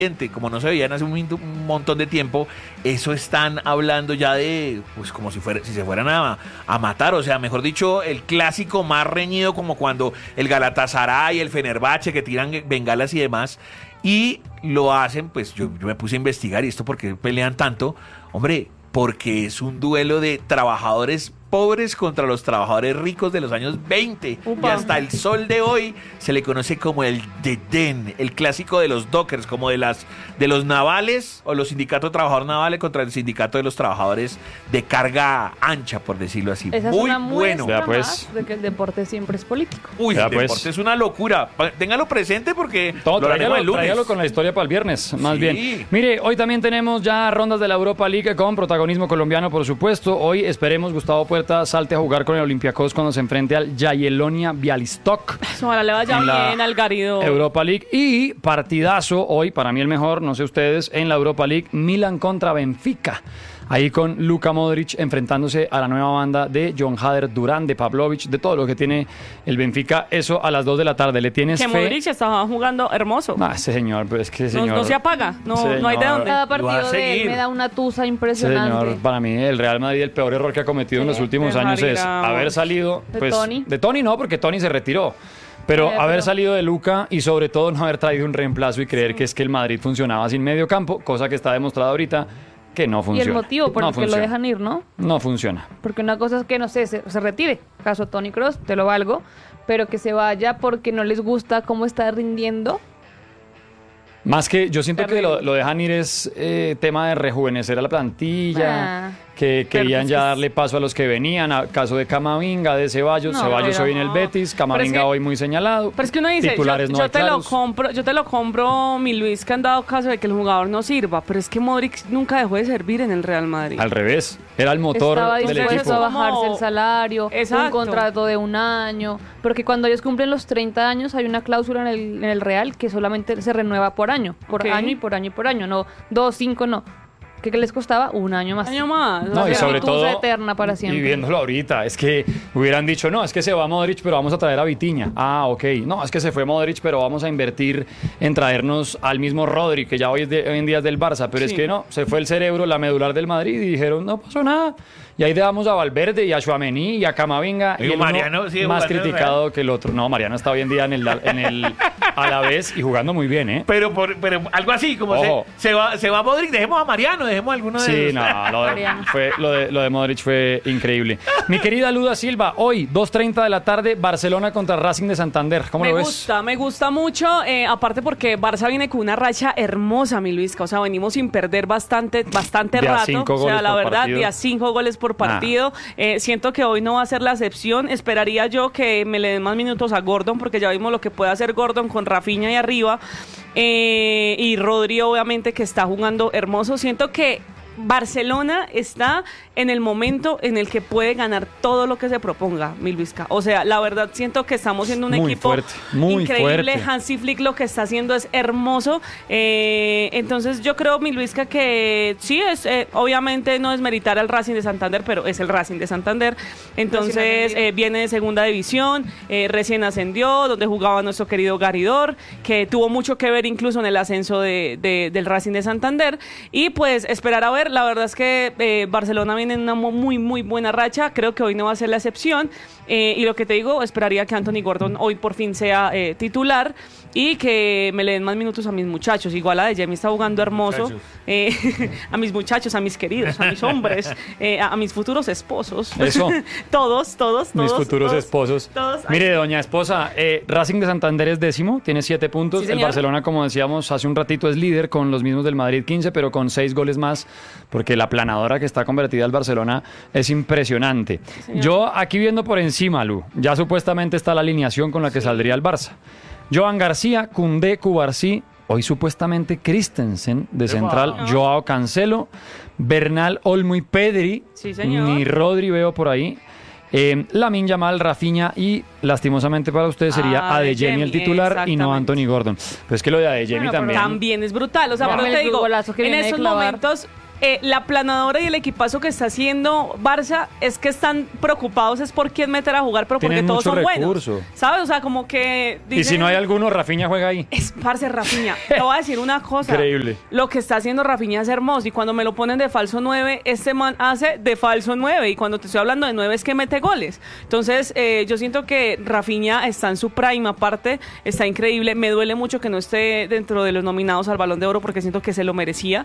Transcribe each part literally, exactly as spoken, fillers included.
como no se veían hace un, un montón de tiempo, eso están hablando ya de, pues como si fuera, si se fueran a, a matar, o sea, mejor dicho, el clásico más reñido, como cuando el Galatasaray, el Fenerbahce, que tiran bengalas y demás, y lo hacen, pues yo, yo me puse a investigar, y esto por qué pelean tanto, hombre, porque es un duelo de trabajadores pobres contra los trabajadores ricos de los años veinte. Upa. Y hasta el sol de hoy se le conoce como el Dedén, el clásico de los dockers, como de las de los navales o los sindicatos de trabajadores navales contra el sindicato de los trabajadores de carga ancha, por decirlo así. Esa muy es una bueno. Ya pues. De que el deporte siempre es político. Uy, ya el pues. deporte es una locura. Téngalo presente porque Todo, lo haremos el lunes. Tráigalo con la historia para el viernes, más sí. bien. Mire, hoy también tenemos ya rondas de la Europa League con protagonismo colombiano, por supuesto. Hoy esperemos Gustavo Puerta salte a jugar con el Olympiacos cuando se enfrente al Jagiellonia Białystok. Ojalá le vaya bien al Garrido. Europa League. Y partidazo hoy, para mí el mejor, no sé ustedes, en la Europa League, Milan contra Benfica. Ahí con Luka Modric enfrentándose a la nueva banda de John Hader, Durán, de Pavlovic, de todo lo que tiene el Benfica. Eso a las dos de la tarde. ¿Le tienes que fe? Modric estaba jugando hermoso. Ah, ese señor, pues es que ese señor... No, no se apaga, no, no hay de dónde. Cada partido de él me da una tusa impresionante. Señor, para mí el Real Madrid el peor error que ha cometido sí, en los últimos años es haber salido... ¿De pues, Toni? De Toni no, porque Toni se retiró. Pero eh, haber pero... salido de Luka y sobre todo no haber traído un reemplazo y creer sí. que es que el Madrid funcionaba sin medio campo, cosa que está demostrada ahorita que no funciona. Y el motivo por no el que funciona. lo dejan ir, ¿no? No funciona. Porque una cosa es que, no sé, se, se retire, caso Toni Kroos, te lo valgo, pero que se vaya porque no les gusta cómo está rindiendo. Más que yo siento Terrible. que lo, lo dejan ir es eh, tema de rejuvenecer a la plantilla, ah, que querían ya darle paso a los que venían, a caso de Camavinga, de Ceballos, no, Ceballos hoy en el Betis, Camavinga es que, hoy muy señalado. Pero es que uno dice, titulares yo, no yo te claros. lo compro, yo te lo compro, mi Luis, que han dado caso de que el jugador no sirva, pero es que Modric nunca dejó de servir en el Real Madrid. Al revés, era el motor Estaba del equipo. Estaba a bajarse el salario, Exacto. un contrato de un año, porque cuando ellos cumplen los treinta años hay una cláusula en el, en el Real que solamente se renueva por año, por okay. año y por año y por año, no dos, cinco, no. ¿Qué les costaba? Un año más. Un año más. No, y sobre todo, eterna para siempre. Y viéndolo ahorita, es que hubieran dicho, no, es que se va Modric, pero vamos a traer a Vitinha. Ah, ok. No, es que se fue Modric, pero vamos a invertir en traernos al mismo Rodri, que ya hoy, es de, hoy en día es del Barça. Pero sí. es que no, se fue el cerebro, la medular del Madrid, y dijeron, no pasó nada. Y ahí dejamos a Valverde y a Tchouaméni y a Camavinga. Y, y el Mariano, sí, más criticado Real. que el otro. No, Mariano está hoy en día en el, en el Alavés y jugando muy bien, ¿eh? Pero, por, pero algo así, como se, se, va, se va Modric, dejemos a Mariano, dejemos a alguno de sí, ellos. Sí, no, lo de, fue, lo, de, lo de Modric fue increíble. Mi querida Luda Silva, hoy, dos treinta de la tarde, Barcelona contra Racing de Santander. ¿Cómo me lo ves? Me gusta, me gusta mucho, eh, aparte porque Barça viene con una racha hermosa, mi Luisca. O sea, venimos sin perder bastante, bastante de rato. A cinco o sea, la verdad, partido. de a cinco goles por partido. Ah. Eh, siento que hoy no va a ser la excepción. Esperaría yo que me le den más minutos a Gordon, porque ya vimos lo que puede hacer Gordon con Rafinha ahí arriba. Eh, y Rodri, obviamente, que está jugando hermoso. Siento que Barcelona está en el momento en el que puede ganar todo lo que se proponga, mi Luisca. O sea, la verdad siento que estamos siendo un muy equipo fuerte, muy increíble. Fuerte. Hansi Flick lo que está haciendo es hermoso. Eh, entonces yo creo, mi Luisca, que sí es, eh, obviamente no es meritar al Racing de Santander, pero es el Racing de Santander. Entonces eh, viene de segunda división, eh, recién ascendió, donde jugaba nuestro querido Garidor, que tuvo mucho que ver incluso en el ascenso de, de, del Racing de Santander. Y pues esperar a ver. La verdad es que eh, Barcelona viene en una muy, muy buena racha. Creo que hoy no va a ser la excepción. Eh, y lo que te digo, esperaría que Anthony Gordon hoy por fin sea eh, titular y que me le den más minutos a mis muchachos. Igual a Dejemi está jugando hermoso. Eh, a mis muchachos, a mis queridos, a mis hombres, eh, a, a mis futuros esposos. Eso. todos, todos, todos. Mis futuros todos, esposos. Todos. Mire, doña esposa, eh, Racing de Santander es décimo, tiene siete puntos. Sí, el Barcelona, como decíamos hace un ratito, es líder con los mismos del Madrid, quince, pero con seis goles más, porque la planadora que está convertida al Barcelona es impresionante. Sí, Yo aquí viendo por encima, Lu, ya supuestamente está la alineación con la que sí. saldría el Barça. Joan García, Koundé, Cubarsí, hoy supuestamente Christensen de central, wow. Joao Cancelo, Bernal, Olmo y Pedri, sí, señor. ni Rodri veo por ahí. Eh, Lamine Yamal, Rafinha y lastimosamente para ustedes sería ah, Adeyemi el titular y no Anthony Gordon. Pero es que lo de Adeyemi bueno, también. También es brutal. O sea, bueno, te digo, en esos momentos eh, la planadora y el equipazo que está haciendo Barça es que están preocupados es por quién meter a jugar, pero porque Tienen todos mucho son recurso. buenos. ¿Sabes? O sea, como que... Y si no hay alguno, Rafinha juega ahí. Es, parce, Rafinha. Te voy a decir una cosa. Increíble. Lo que está haciendo Rafinha es hermoso. Y cuando me lo ponen de falso nueve, este man hace de falso nueve. Y cuando te estoy hablando de nueve es que mete goles. Entonces, eh, yo siento que Rafinha está en su prime. Aparte, está increíble. Me duele mucho que no esté dentro de los nominados al Balón de Oro porque siento que se lo merecía.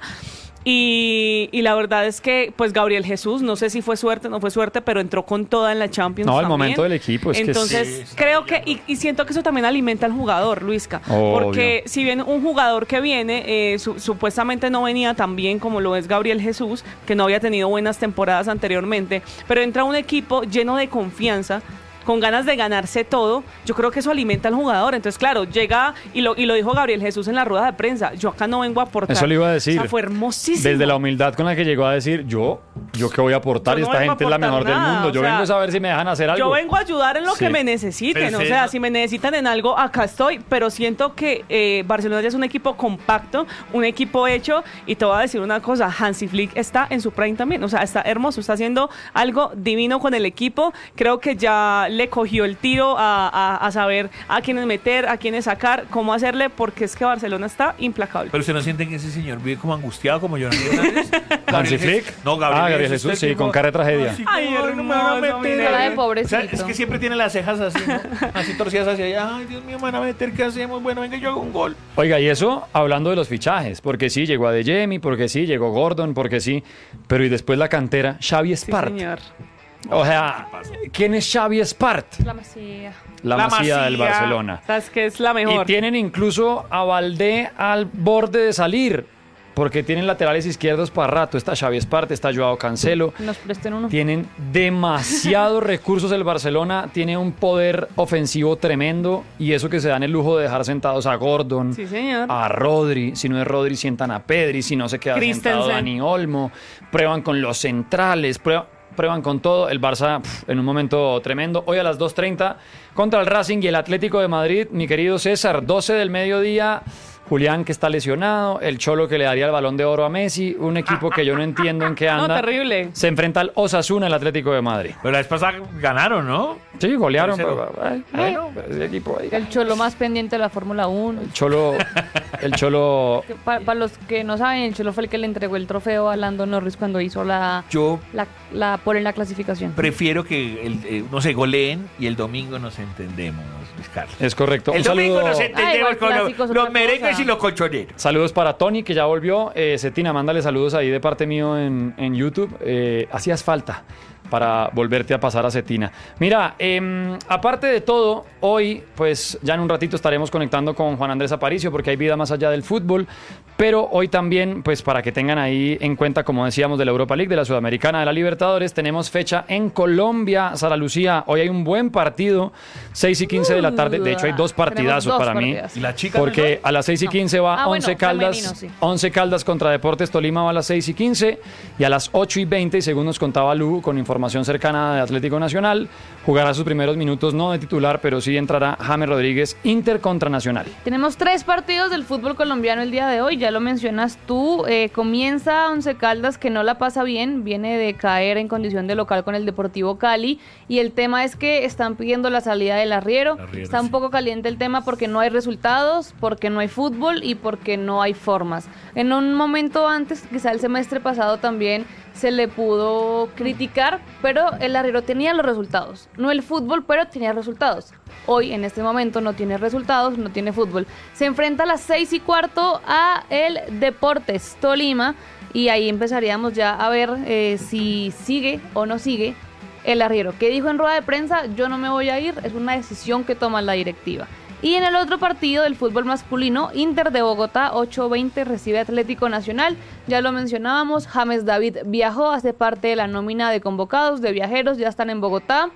Y, y la verdad es que, pues, Gabriel Jesús, no sé si fue suerte o no fue suerte, pero entró con toda en la Champions. No, el también. momento del equipo es Entonces, que sí. creo que, y, y siento que eso también alimenta al jugador, Luisca. Obvio. Porque si bien un jugador que viene, eh, su, supuestamente no venía tan bien como lo es Gabriel Jesús, que no había tenido buenas temporadas anteriormente, pero entra un equipo lleno de confianza, con ganas de ganarse todo, yo creo que eso alimenta al jugador. Entonces, claro, llega, y lo, y lo dijo Gabriel Jesús en la rueda de prensa, yo acá no vengo a aportar. Eso le iba a decir. O sea, fue hermosísimo. Desde la humildad con la que llegó a decir, yo, yo qué voy a aportar, Yo y no esta vengo a gente es la aportar mejor del nada, mundo. Yo o sea, vengo a saber si me dejan hacer algo. Yo vengo a ayudar en lo Sí. que me necesiten. Pero o sea, no- si me necesitan en algo, acá estoy. Pero siento que eh, Barcelona ya es un equipo compacto, un equipo hecho. Y te voy a decir una cosa, Hansi Flick está en su prime también. O sea, está hermoso, está haciendo algo divino con el equipo. Creo que ya le cogió el tiro a, a, a saber a quiénes meter, a quiénes sacar, cómo hacerle, porque es que Barcelona está implacable. Pero usted no siente que ese señor vive como angustiado, como Jonathan Hernández. ¿Hansi Jes- Flick? No, Gabriel, Ah, Gabriel Jesús, sí, tipo- con cara de tragedia. Ay, sí, Ay, no, no me van a hermoso, meter. mi Cara de O sea, pobrecito. es que siempre tiene las cejas así, ¿no? Así torcidas hacia allá. Ay, Dios mío, me van a meter, ¿qué hacemos? Bueno, venga, yo hago un gol. Oiga, y eso hablando de los fichajes, porque sí, llegó Adeyemi, porque sí, llegó Gordon, porque sí, pero y después la cantera, Xavi Sí, Espart. señor. O sea, ¿quién es Xavi Espart? La Masía. La, La Masía del Masía. Barcelona. Sabes que es la Y mejor. tienen incluso a Valdé al borde de salir, porque tienen laterales izquierdos para rato. Está Xavi Espart, está Joao Cancelo. Nos presten uno. Tienen demasiados recursos el Barcelona, tiene un poder ofensivo tremendo, y eso que se dan el lujo de dejar sentados a Gordon, Sí, señor. a Rodri, si no es Rodri sientan a Pedri, si no se queda sentado Christensen. Dani Olmo, prueban con los centrales, prueban, prueban con todo. El Barça pf, en un momento tremendo. Hoy a las dos treinta contra el Racing y el Atlético de Madrid, mi querido César, doce del mediodía. Julián, que está lesionado, el Cholo, que le daría el Balón de Oro a Messi, un equipo que yo no entiendo en qué No, anda. terrible. Se enfrenta al Osasuna, el Atlético de Madrid. Pero la vez pasada ganaron, ¿no? Sí, golearon. Tercero. Pero, ay, Bueno. pero ese equipo ahí. El cholo más pendiente de la Fórmula uno. El Cholo, el Cholo. Para los que no saben, el cholo fue el que le entregó el trofeo a Lando Norris cuando hizo la, Yo la, la por en la clasificación. prefiero que, el, eh, no sé, goleen y el domingo nos entendemos, Luis Carlos. Es correcto. El Un domingo saludo- nos Ah, entendemos igual con los, clásicos, los otra merengues cosa. y los colchoneros. Saludos para Tony, que ya volvió. Eh, Cetina, mándale saludos ahí de parte mío en, en YouTube. Eh, hacías falta para volverte a pasar a Cetina. Mira, eh, aparte de todo, hoy, pues ya en un ratito estaremos conectando con Juan Andrés Aparicio, porque hay vida más allá del fútbol. Pero hoy también, pues para que tengan ahí en cuenta, como decíamos, de la Europa League, de la Sudamericana, de la Libertadores, tenemos fecha en Colombia. Sara Lucía, hoy hay un buen partido, seis y quince de la tarde. De hecho, hay dos Tenemos partidazos dos para mí. partidazos. ¿Y la chica? Porque a las seis y quince va Ah, bueno, Once Caldas, femenino, sí. Once Caldas contra Deportes Tolima va a las seis y quince, y a las ocho y veinte, y según nos contaba Lu, con información cercana de Atlético Nacional, jugará sus primeros minutos no de titular, pero sí entrará James Rodríguez, Inter contra Nacional. Tenemos tres partidos del fútbol colombiano el día de hoy, ya lo mencionas tú. Eh, comienza Once Caldas, que no la pasa bien, viene de caer en condición de local con el Deportivo Cali, y el tema es que están pidiendo la salida del arriero. Arriero, Está un sí. poco caliente el tema porque no hay resultados, porque no hay fútbol y porque no hay formas. En un momento antes, quizá el semestre pasado también se le pudo criticar, pero el arriero tenía los resultados. No el fútbol, pero tenía resultados. Hoy, en este momento, no tiene resultados, no tiene fútbol. Se enfrenta a las seis y cuarto a el Deportes Tolima, y ahí empezaríamos ya a ver eh, si sigue o no sigue el arriero. ¿Qué dijo en rueda de prensa? Yo no me voy a ir, es una decisión que toma la directiva. Y en el otro partido del fútbol masculino, Inter de Bogotá, ocho veinte, recibe Atlético Nacional. Ya lo mencionábamos, James David viajó, hace parte de la nómina de convocados, de viajeros, ya están en Bogotá.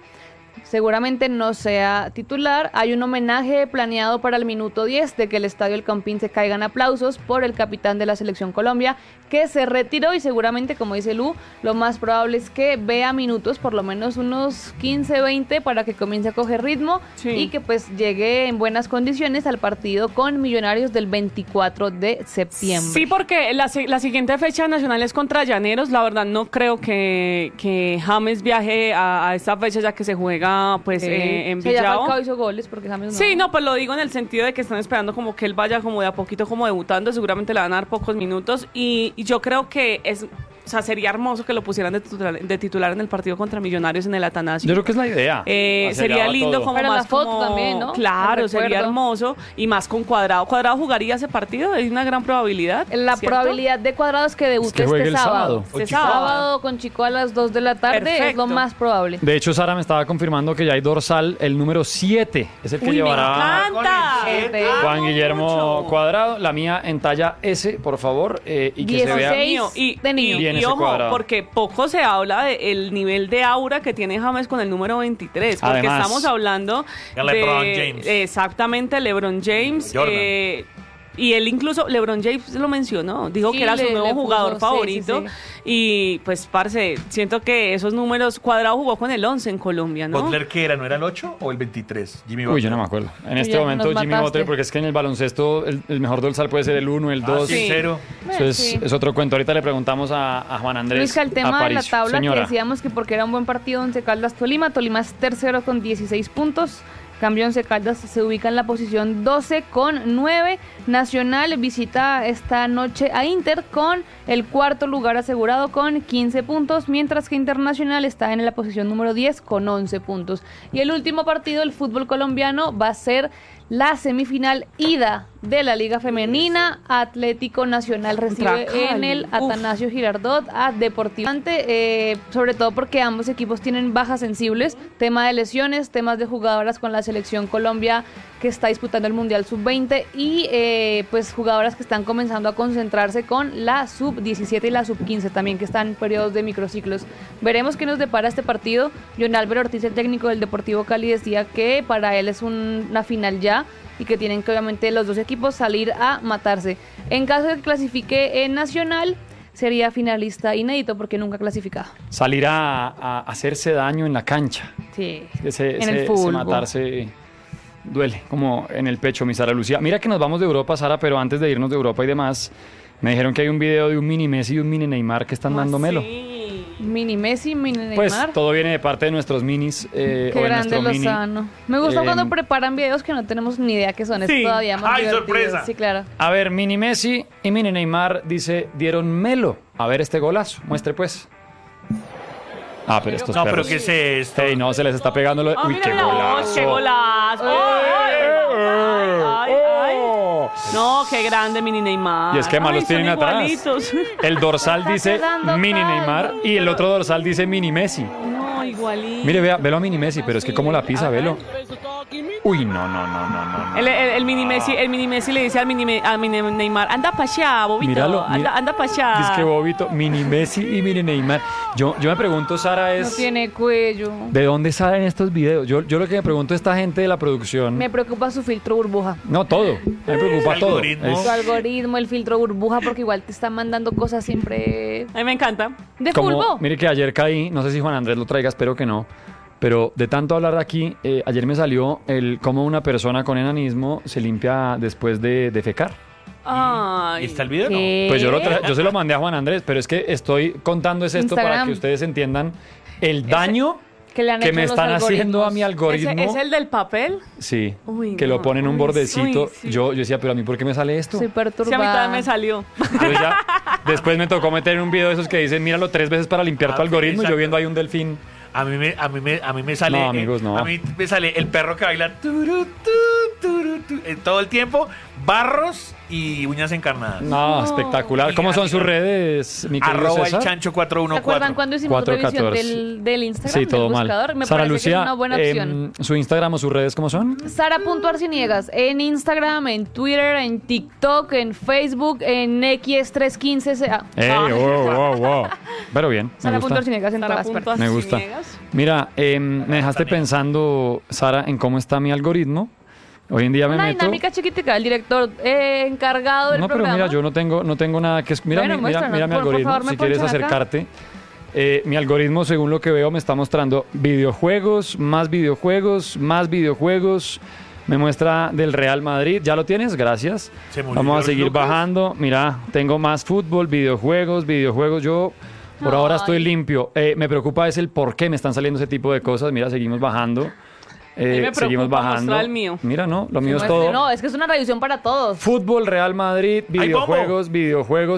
seguramente no sea titular. Hay un homenaje planeado para el minuto diez de que el Estadio El Campín se caigan aplausos por el capitán de la Selección Colombia, que se retiró y seguramente, como dice Lu, lo más probable es que vea minutos, por lo menos unos quince, veinte, para que comience a coger ritmo Sí. y que pues llegue en buenas condiciones al partido con Millonarios del veinticuatro de septiembre. Sí, porque la, si- la siguiente fecha nacional es contra Llaneros. La verdad no creo que, que James viaje a, a esta fecha ya que se juega pues Sí. eh, en O sea, ya Villao. Falcao hizo goles porque James no. Sí, no, pues lo digo en el sentido de que están esperando como que él vaya como de a poquito como debutando, seguramente le van a dar pocos minutos y, y yo creo que es, o sea, sería hermoso que lo pusieran de titular, de titular en el partido contra Millonarios en el Atanasio. Yo creo que es la idea. Eh, sería Aceleraba lindo todo. como Para más la foto como- también, ¿no? Claro, El sería recuerdo. hermoso y más con Cuadrado. ¿Cuadrado jugaría ese partido? Hay una gran probabilidad. La ¿cierto? probabilidad de Cuadrado es que debute que juegue este el sábado. sábado. Este Chico. sábado. Sábado con Chico a las dos de la tarde es Perfecto. lo más probable. De hecho, Sara me estaba confirmando que ya hay dorsal, el número siete, es el que Uy, me llevará encanta. siete. Juan Guillermo mucho. Cuadrado, la mía en talla S, por favor, eh, y que se vea. dieciséis. Mío. Y, de niño. y- Bien y ese ojo, Cuadrado. porque poco se habla del nivel de aura que tiene James con el número veintitrés, porque Además, estamos hablando de de LeBron James. exactamente LeBron James. Jordan. eh, y él incluso, LeBron James lo mencionó, dijo Sí, que era su le- nuevo le puso, jugador sí, favorito. sí, sí. Y pues, parce, siento que esos números, Cuadrado jugó con el once en Colombia, ¿no? ¿Butler qué era? ¿No era el ocho o el veintitrés? Jimmy Uy, yo Butler. no me acuerdo. En Tú este ya momento nos Jimmy mataste. Butler, porque es que en el baloncesto el, el mejor dorsal puede ser el uno, el Ah, dos. sí, Sí. cero. Eso es, Sí. es otro cuento. Ahorita le preguntamos a, a Juan Andrés. Luis, que el tema de la Aparicio. tabla Señora. que decíamos que porque era un buen partido Once Caldas Tolima, Tolima es tercero con dieciséis puntos. Cambio Once Caldas se ubica en la posición doce con nueve. Nacional visita esta noche a Inter con el cuarto lugar asegurado con quince puntos, mientras que Internacional está en la posición número diez con once puntos. Y el último partido del fútbol colombiano va a ser la semifinal ida de la Liga Femenina. Atlético Nacional recibe Contra en Cali. el Uf. Atanasio Girardot a Deportivante, eh, sobre todo porque ambos equipos tienen bajas sensibles, tema de lesiones, temas de jugadoras con la selección Colombia que está disputando el Mundial sub veinte y eh, pues jugadoras que están comenzando a concentrarse con la sub diecisiete y la sub quince también, que están en periodos de microciclos. Veremos qué nos depara este partido. John Álvaro Ortiz, el técnico del Deportivo Cali, decía que para él es un- una final ya y que tienen que obviamente los dos equipos salir a matarse. En caso de que clasifique en Nacional, sería finalista inédito porque nunca ha clasificado. Salir a, a hacerse daño en la cancha. Sí. Ese, En ese- el ese fútbol. matarse duele, como en el pecho, mi Sara Lucía. Mira que nos vamos de Europa, Sara, pero antes de irnos de Europa y demás, me dijeron que hay un video de un mini Messi y un mini Neymar que están dando melo. Sí. Mini Messi, mini Neymar. Pues todo viene de parte de nuestros minis eh, Qué o de grande nuestro mini. Lozano. Me gusta Eh, cuando preparan videos que no tenemos ni idea qué son. Es Sí. todavía más ¡Ay, divertido. sorpresa! Sí, claro. A ver, mini Messi y mini Neymar, dice, dieron melo. A ver este golazo, muestre pues. Ah, pero estos No, pero perros. ¿qué es esto? Ey, no, se les está pegando lo... Ah, Uy, qué mira, golazo. ¡Qué golazo! ¡Ay, ay, ay, ay! No, qué grande mini Neymar. Y es que más los Ay, tienen son atrás. igualitos. El dorsal Está dice quedando mini calvo. Neymar y el otro dorsal dice mini Messi. No, igualito. Mire, vea, velo a mini Messi, pero es que como la pisa, velo. Uy, no, no, no, no, no. no. El, el, el mini Messi, el mini Messi le dice al mini, Me- al mini Neymar, anda pa' allá, bobito. Míralo, anda, mira. anda pa' allá. Dice que bobito, mini Messi y mini Neymar. Yo, yo me pregunto, Sara, No es... tiene cuello. ¿De dónde salen estos videos? Yo, yo lo que me pregunto a esta gente de la producción... Me preocupa su filtro burbuja. No, todo. Me preocupa El todo. algoritmo. Es- Su algoritmo, el filtro burbuja, porque igual te están mandando cosas siempre A mí me encanta. de como, fulbo. mire que ayer caí, no sé si Juan Andrés lo traiga, espero que no, pero de tanto hablar de aquí, eh, ayer me salió el cómo una persona con enanismo se limpia después de defecar. Ay. ¿Y está el video? No. ¿Qué? Pues yo, lo tra- yo se lo mandé a Juan Andrés, pero es que estoy contando es esto para Instagram. que ustedes entiendan el daño que le han que hecho me los están haciendo a mi algoritmos. ¿Ese algoritmo. es el del papel? Sí, Uy, que no. lo ponen un Uy, bordecito. uy, sí. yo, yo decía, pero a mí, ¿por qué me sale esto? Soy Sí, a mí perturbada. también me salió. Entonces ya, después me tocó meter en un video de esos que dicen, míralo tres veces para limpiar Ah, tu algoritmo, y yo exacto. viendo ahí un delfín. A mí me, a mí me, a mí me sale. No, amigos, eh, no. A mí me sale el perro que baila. Turu, tu, turu, tu. eh, todo el tiempo, Barros y uñas encarnadas. No, espectacular. ¿Cómo son sus redes, mi querido Arroba el César? chancho cuatro uno ¿Se cuatro. acuerdan cuando hicimos cuatro revisión catorce. del, del Instagram, Sí, todo del mal. buscador? Me Sara parece Lucía, que es una buena opción. em, su Instagram o sus redes, ¿cómo son? Sara.arciniegas en Instagram, en Twitter, en TikTok, en Facebook, en X tres quince. sea- Eh, Ah. wow, wow, wow. Pero bien, me gusta. Sara.arciniegas en Sara todas punto partes. Me gusta. Arciniegas. Mira, em, me dejaste pensando, Sara, en cómo está mi algoritmo. Hoy en día me Una meto... dinámica chiquitica, el director eh, encargado del No, pero programa. mira, yo no tengo, no tengo nada que... es- Mira, Bueno, mi, mira, muéstranos, mira mi por- por algoritmo, favor, me si quieres ponchan acá. acercarte. Eh, mi algoritmo, según lo que veo, me está mostrando videojuegos, más videojuegos, más videojuegos. Me muestra del Real Madrid. ¿Ya lo tienes? Gracias. Se murió Vamos a George seguir Lucas. bajando. Mira, tengo más fútbol, videojuegos, videojuegos. Yo... Por ahora estoy Ay. limpio. Eh, me preocupa es el por qué me están saliendo ese tipo de cosas. Mira, seguimos bajando. Eh, A mí me seguimos preocupa bajando. mostrar el mío. Mira, no, lo mío es Muestre- todo. No, es que es una revisión para todos. Fútbol, Real Madrid, ¡Ay, videojuegos, videojuegos.